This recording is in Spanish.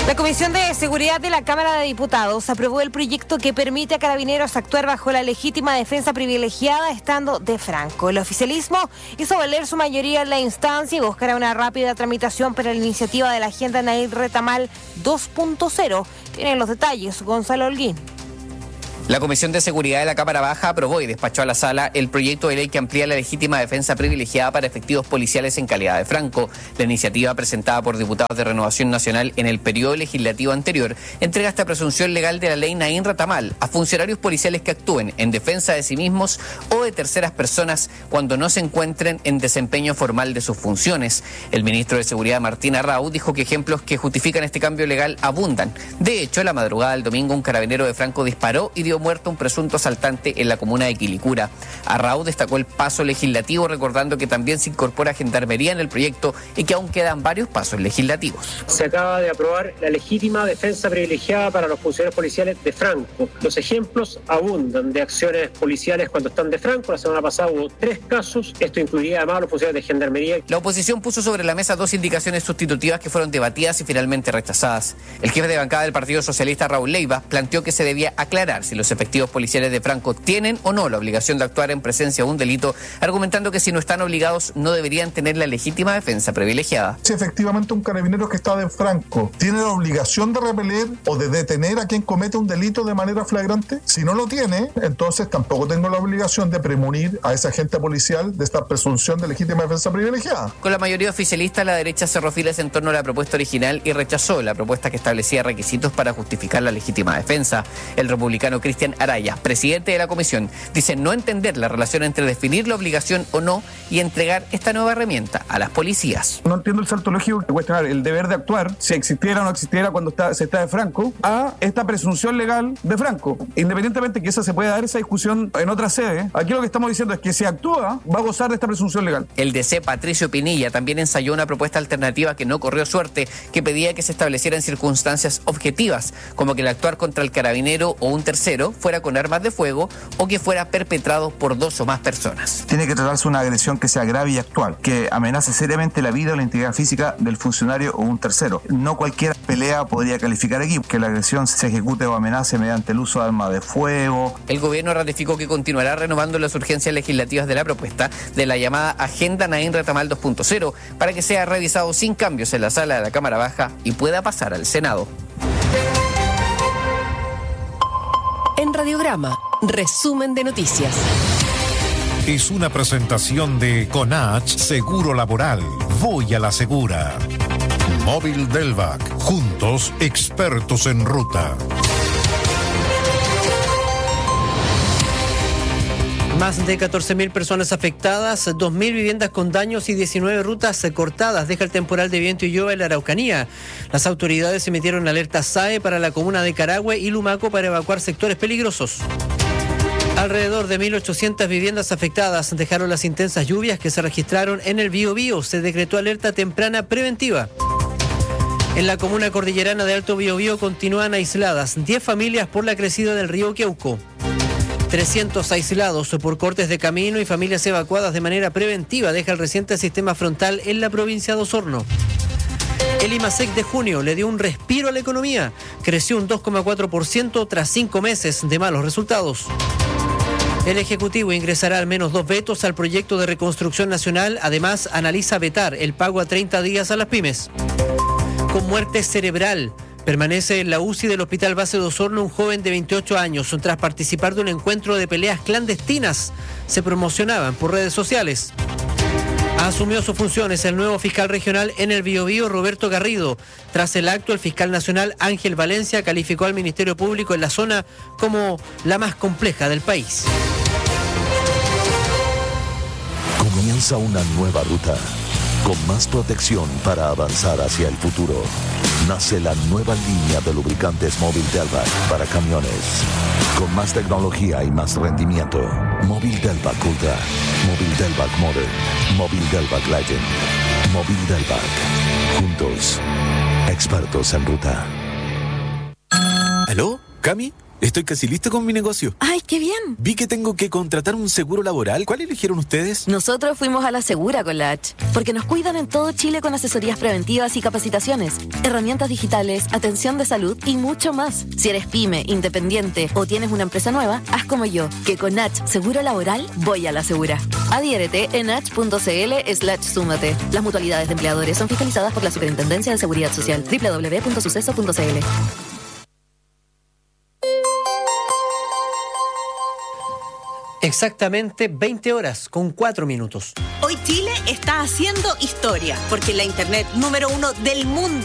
La Comisión de Seguridad de la Cámara de Diputados aprobó el proyecto que permite a Carabineros actuar bajo la legítima defensa privilegiada estando de Franco. El oficialismo hizo valer su mayoría en la instancia y buscará una rápida tramitación para la iniciativa de la Agenda Nair Retamal 2.0. Tienen los detalles Gonzalo Holguín. La Comisión de Seguridad de la Cámara Baja aprobó y despachó a la sala el proyecto de ley que amplía la legítima defensa privilegiada para efectivos policiales en calidad de Franco. La iniciativa presentada por diputados de Renovación Nacional en el periodo legislativo anterior entrega esta presunción legal de la ley Nair Retamal a funcionarios policiales que actúen en defensa de sí mismos o de terceras personas cuando no se encuentren en desempeño formal de sus funciones. El ministro de Seguridad, Martín Arrau, dijo que ejemplos que justifican este cambio legal abundan. De hecho, la madrugada del domingo un carabinero de Franco disparó y dio muerto un presunto asaltante en la comuna de Quilicura. Arrau destacó el paso legislativo, recordando que también se incorpora gendarmería en el proyecto y que aún quedan varios pasos legislativos. Se acaba de aprobar la legítima defensa privilegiada para los funcionarios policiales de Franco. Los ejemplos abundan de acciones policiales cuando están de Franco. La semana pasada hubo 3 casos. Esto incluía además a los funcionarios de gendarmería. La oposición puso sobre la mesa 2 indicaciones sustitutivas que fueron debatidas y finalmente rechazadas. El jefe de bancada del Partido Socialista, Raúl Leiva, planteó que se debía aclarar si los efectivos policiales de Franco tienen o no la obligación de actuar en presencia de un delito, argumentando que si no están obligados no deberían tener la legítima defensa privilegiada. Si efectivamente un carabinero que está de Franco tiene la obligación de repeler o de detener a quien comete un delito de manera flagrante, si no lo tiene, entonces tampoco tengo la obligación de premunir a ese agente policial de esta presunción de legítima defensa privilegiada. Con la mayoría oficialista, la derecha cerró filas en torno a la propuesta original y rechazó la propuesta que establecía requisitos para justificar la legítima defensa. El republicano Cristian Araya, presidente de la comisión, dice no entender la relación entre definir la obligación o no y entregar esta nueva herramienta a las policías. No entiendo el salto lógico de cuestionar el deber de actuar, si existiera o no existiera cuando se está de Franco, a esta presunción legal de Franco. Independientemente que esa se pueda dar esa discusión en otra sede, aquí lo que estamos diciendo es que si actúa, va a gozar de esta presunción legal. El DC Patricio Pinilla también ensayó una propuesta alternativa que no corrió suerte, que pedía que se establecieran circunstancias objetivas, como que el actuar contra el carabinero o un tercero fuera con armas de fuego o que fuera perpetrado por 2 o más personas. Tiene que tratarse una agresión que sea grave y actual, que amenace seriamente la vida o la integridad física del funcionario o un tercero. No cualquier pelea podría calificar aquí, que la agresión se ejecute o amenace mediante el uso de armas de fuego. El gobierno ratificó que continuará renovando las urgencias legislativas de la propuesta de la llamada Agenda Nair Retamal 2.0 para que sea revisado sin cambios en la sala de la Cámara Baja y pueda pasar al Senado. En Radiograma, resumen de noticias. Es una presentación de Conach Seguro Laboral. Voy a la segura. Móvil Delvac. Juntos, expertos en ruta. Más de 14.000 personas afectadas, 2.000 viviendas con daños y 19 rutas cortadas. Deja el temporal de viento y lluvia en la Araucanía. Las autoridades emitieron alerta SAE para la comuna de Carahue y Lumaco para evacuar sectores peligrosos. Alrededor de 1.800 viviendas afectadas dejaron las intensas lluvias que se registraron en el Biobío. Se decretó alerta temprana preventiva. En la comuna cordillerana de Alto Biobío continúan aisladas 10 familias por la crecida del río Queuco. 300 aislados por cortes de camino y familias evacuadas de manera preventiva deja el reciente sistema frontal en la provincia de Osorno. El IMASEC de junio le dio un respiro a la economía. Creció un 2,4% tras 5 meses de malos resultados. El Ejecutivo ingresará al menos 2 vetos al proyecto de reconstrucción nacional. Además, analiza vetar el pago a 30 días a las pymes. Con muerte cerebral. Permanece en la UCI del Hospital Base de Osorno un joven de 28 años tras participar de un encuentro de peleas clandestinas. Se promocionaban por redes sociales. Asumió sus funciones el nuevo fiscal regional en el Biobío, Roberto Garrido. Tras el acto, el fiscal nacional Ángel Valencia calificó al Ministerio Público en la zona como la más compleja del país. Comienza una nueva ruta, con más protección para avanzar hacia el futuro. Nace la nueva línea de lubricantes Móvil Delvac para camiones. Con más tecnología y más rendimiento. Móvil Delvac Ultra. Móvil Delvac Modern. Móvil Delvac Legend. Móvil Delvac. Juntos, expertos en ruta. ¿Aló? ¿Cami? Estoy casi listo con mi negocio. ¡Ay, qué bien! Vi que tengo que contratar un seguro laboral. ¿Cuál eligieron ustedes? Nosotros fuimos a La Segura con la H, porque nos cuidan en todo Chile con asesorías preventivas y capacitaciones, herramientas digitales, atención de salud y mucho más. Si eres pyme, independiente o tienes una empresa nueva, haz como yo, que con H Seguro Laboral voy a La Segura. Adhiérete en h.cl/súmate. Las mutualidades de empleadores son fiscalizadas por la Superintendencia de Seguridad Social. www.suceso.cl. Exactamente 20 horas con 4 minutos. Hoy Chile está haciendo historia, porque la Internet número 1 del mundo